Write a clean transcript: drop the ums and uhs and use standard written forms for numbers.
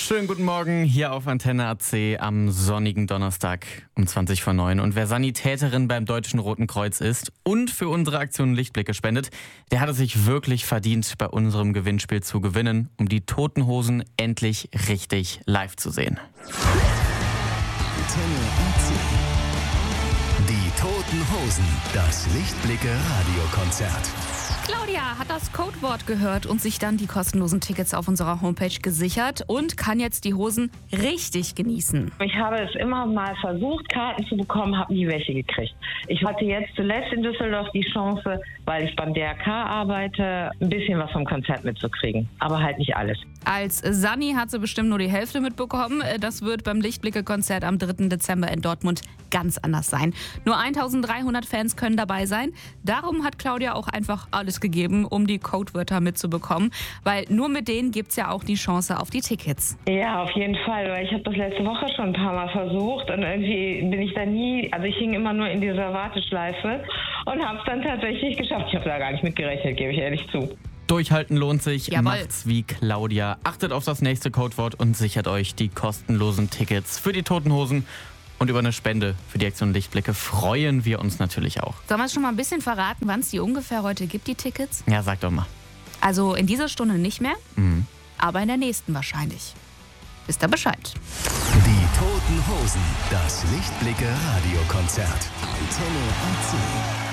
Schönen guten Morgen hier auf Antenne AC am sonnigen Donnerstag um 20:09. Und wer Sanitäterin beim Deutschen Roten Kreuz ist und für unsere Aktion Lichtblicke spendet, der hat es sich wirklich verdient, bei unserem Gewinnspiel zu gewinnen, um die Toten Hosen endlich richtig live zu sehen. Antenne AC. Die Toten Hosen, das Lichtblicke Radiokonzert. Claudia hat das Codewort gehört und sich dann die kostenlosen Tickets auf unserer Homepage gesichert und kann jetzt die Hosen richtig genießen. Ich habe es immer mal versucht, Karten zu bekommen, habe nie welche gekriegt. Ich hatte jetzt zuletzt in Düsseldorf die Chance, weil ich beim DRK arbeite, ein bisschen was vom Konzert mitzukriegen. Aber halt nicht alles. Als Sani hat sie bestimmt nur die Hälfte mitbekommen. Das wird beim Lichtblicke-Konzert am 3. Dezember in Dortmund ganz anders sein. Nur 1300 Fans können dabei sein. Darum hat Claudia auch einfach alles gegeben, um die Codewörter mitzubekommen. Weil nur mit denen gibt es ja auch die Chance auf die Tickets. Ja, auf jeden Fall. Weil ich habe das letzte Woche schon ein paar Mal versucht und irgendwie bin ich da nie, also ich hing immer nur in dieser Warteschleife und habe es dann tatsächlich geschafft. Ich habe da gar nicht mitgerechnet, gebe ich ehrlich zu. Durchhalten lohnt sich, Jawohl. Macht's wie Claudia. Achtet auf das nächste Codewort und sichert euch die kostenlosen Tickets für die Toten Hosen. Und über eine Spende für die Aktion Lichtblicke freuen wir uns natürlich auch. Sollen wir es schon mal ein bisschen verraten, wann es die ungefähr heute gibt, die Tickets? Ja, sag doch mal. Also in dieser Stunde nicht mehr, aber in der nächsten wahrscheinlich. Wisst ihr Bescheid? Die Toten Hosen, das Lichtblicke Radiokonzert. Antenne AC.